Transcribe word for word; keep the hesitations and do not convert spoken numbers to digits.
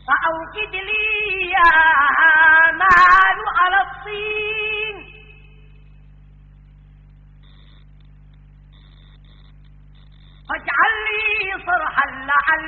فأوقد لي يا مال على الطين فاجعل لي صرحا لعل